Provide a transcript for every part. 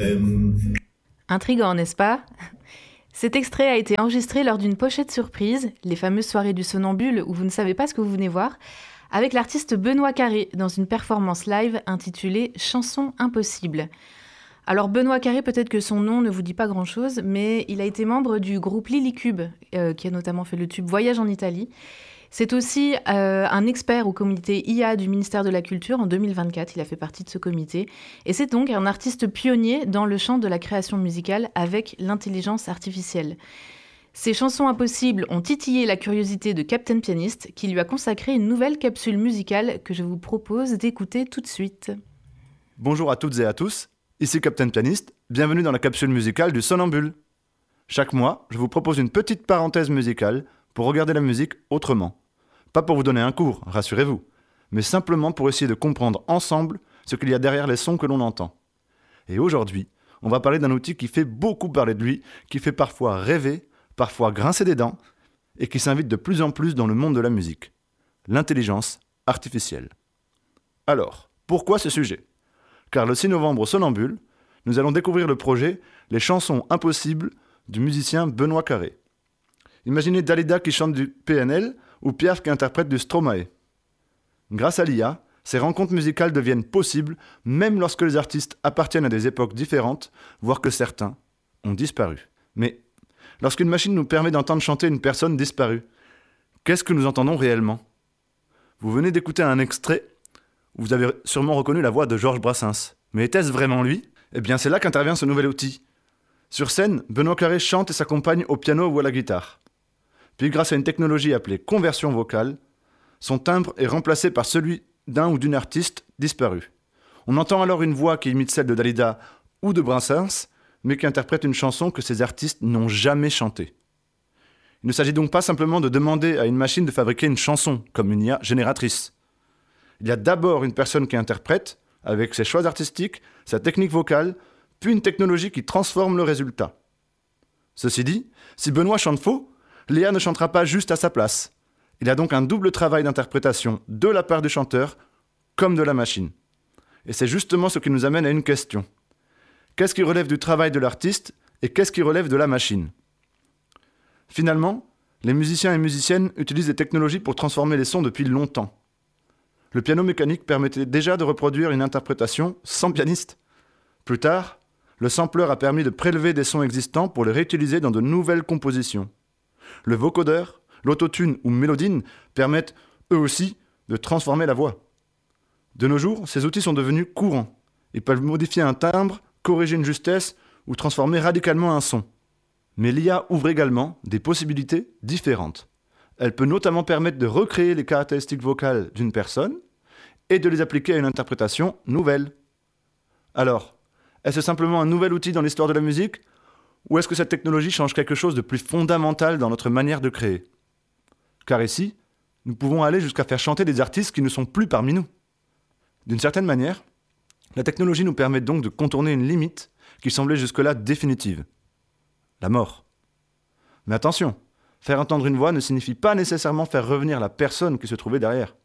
Intriguant, n'est-ce pas ? Cet extrait a été enregistré lors d'une pochette surprise, les fameuses soirées du Somnambule où vous ne savez pas ce que vous venez voir, avec l'artiste Benoît Carré dans une performance live intitulée « Chanson impossible ». Alors Benoît Carré, peut-être que son nom ne vous dit pas grand-chose, mais il a été membre du groupe Lilycube, qui a notamment fait le tube Voyage en Italie. C'est aussi un expert au comité IA du ministère de la Culture en 2024, il a fait partie de ce comité. Et c'est donc un artiste pionnier dans le champ de la création musicale avec l'intelligence artificielle. Ces chansons impossibles ont titillé la curiosité de Captain Pianiste, qui lui a consacré une nouvelle capsule musicale que je vous propose d'écouter tout de suite. Bonjour à toutes et à tous, ici Captain Pianiste, bienvenue dans la capsule musicale du Somnambule. Chaque mois, je vous propose une petite parenthèse musicale pour regarder la musique autrement. Pas pour vous donner un cours, rassurez-vous, mais simplement pour essayer de comprendre ensemble ce qu'il y a derrière les sons que l'on entend. Et aujourd'hui, on va parler d'un outil qui fait beaucoup parler de lui, qui fait parfois rêver, parfois grincer des dents, et qui s'invite de plus en plus dans le monde de la musique. L'intelligence artificielle. Alors, pourquoi ce sujet ? Car le 6 novembre au Somnambule, nous allons découvrir le projet « Les chansons impossibles » du musicien Benoît Carré. Imaginez Dalida qui chante du PNL ou Piaf qui interprète du Stromae. Grâce à l'IA, ces rencontres musicales deviennent possibles même lorsque les artistes appartiennent à des époques différentes, voire que certains ont disparu. Mais lorsqu'une machine nous permet d'entendre chanter une personne disparue, qu'est-ce que nous entendons réellement ? Vous venez d'écouter un extrait où vous avez sûrement reconnu la voix de Georges Brassens. Mais était-ce vraiment lui ? Eh bien, c'est là qu'intervient ce nouvel outil. Sur scène, Benoît Carré chante et s'accompagne au piano ou à la guitare. Puis, grâce à une technologie appelée conversion vocale, son timbre est remplacé par celui d'un ou d'une artiste disparue. On entend alors une voix qui imite celle de Dalida ou de Brassens, mais qui interprète une chanson que ces artistes n'ont jamais chantée. Il ne s'agit donc pas simplement de demander à une machine de fabriquer une chanson, comme une IA génératrice. Il y a d'abord une personne qui interprète, avec ses choix artistiques, sa technique vocale, puis une technologie qui transforme le résultat. Ceci dit, si Benoît chante faux, l'IA ne chantera pas juste à sa place. Il y a donc un double travail d'interprétation de la part du chanteur comme de la machine. Et c'est justement ce qui nous amène à une question. Qu'est-ce qui relève du travail de l'artiste et qu'est-ce qui relève de la machine ? Finalement, les musiciens et musiciennes utilisent des technologies pour transformer les sons depuis longtemps. Le piano mécanique permettait déjà de reproduire une interprétation sans pianiste. Plus tard, le sampler a permis de prélever des sons existants pour les réutiliser dans de nouvelles compositions. Le vocodeur, l'autotune ou Mélodine permettent, eux aussi, de transformer la voix. De nos jours, ces outils sont devenus courants. Ils peuvent modifier un timbre, corriger une justesse ou transformer radicalement un son. Mais l'IA ouvre également des possibilités différentes. Elle peut notamment permettre de recréer les caractéristiques vocales d'une personne et de les appliquer à une interprétation nouvelle. Alors, est-ce simplement un nouvel outil dans l'histoire de la musique ? Ou est-ce que cette technologie change quelque chose de plus fondamental dans notre manière de créer ? Car ici, nous pouvons aller jusqu'à faire chanter des artistes qui ne sont plus parmi nous. D'une certaine manière, la technologie nous permet donc de contourner une limite qui semblait jusque-là définitive. La mort. Mais attention, faire entendre une voix ne signifie pas nécessairement faire revenir la personne qui se trouvait derrière.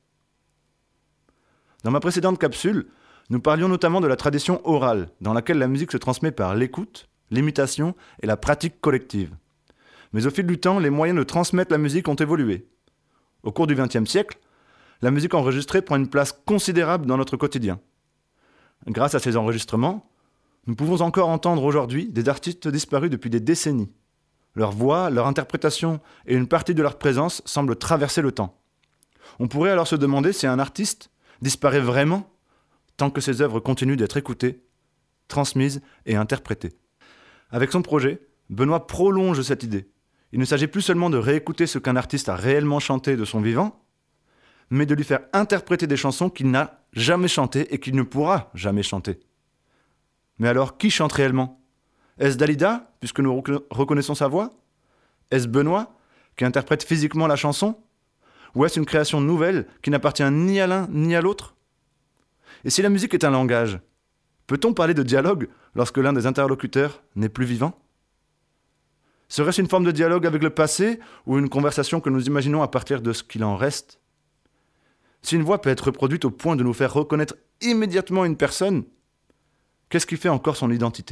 Dans ma précédente capsule, nous parlions notamment de la tradition orale, dans laquelle la musique se transmet par l'écoute, l'imitation et la pratique collective. Mais au fil du temps, les moyens de transmettre la musique ont évolué. Au cours du XXe siècle, la musique enregistrée prend une place considérable dans notre quotidien. Grâce à ces enregistrements, nous pouvons encore entendre aujourd'hui des artistes disparus depuis des décennies. Leur voix, leur interprétation et une partie de leur présence semblent traverser le temps. On pourrait alors se demander si un artiste disparaît vraiment tant que ses œuvres continuent d'être écoutées, transmises et interprétées. Avec son projet, Benoît prolonge cette idée. Il ne s'agit plus seulement de réécouter ce qu'un artiste a réellement chanté de son vivant, mais de lui faire interpréter des chansons qu'il n'a jamais chantées et qu'il ne pourra jamais chanter. Mais alors, qui chante réellement ? Est-ce Dalida, puisque nous reconnaissons sa voix ? Est-ce Benoît, qui interprète physiquement la chanson ? Ou est-ce une création nouvelle qui n'appartient ni à l'un ni à l'autre ? Et si la musique est un langage, peut-on parler de dialogue lorsque l'un des interlocuteurs n'est plus vivant ? Serait-ce une forme de dialogue avec le passé ou une conversation que nous imaginons à partir de ce qu'il en reste ? Si une voix peut être reproduite au point de nous faire reconnaître immédiatement une personne, qu'est-ce qui fait encore son identité ?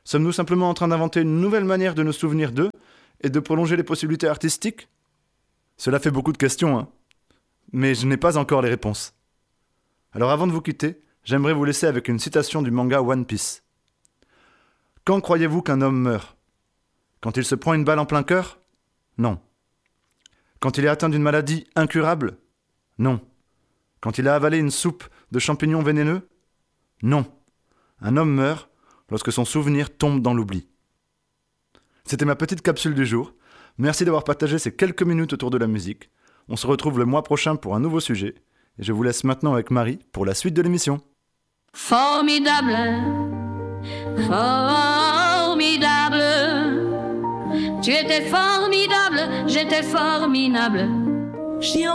Sommes-nous simplement en train d'inventer une nouvelle manière de nous souvenir d'eux et de prolonger les possibilités artistiques ? Cela fait beaucoup de questions, hein. Mais je n'ai pas encore les réponses. Alors avant de vous quitter, j'aimerais vous laisser avec une citation du manga One Piece. Quand croyez-vous qu'un homme meurt ? Quand il se prend une balle en plein cœur ? Non. Quand il est atteint d'une maladie incurable ? Non. Quand il a avalé une soupe de champignons vénéneux ? Non. Un homme meurt lorsque son souvenir tombe dans l'oubli. C'était ma petite capsule du jour. Merci d'avoir partagé ces quelques minutes autour de la musique. On se retrouve le mois prochain pour un nouveau sujet. Et je vous laisse maintenant avec Marie pour la suite de l'émission. Formidable, formidable. Tu étais formidable, j'étais formidable.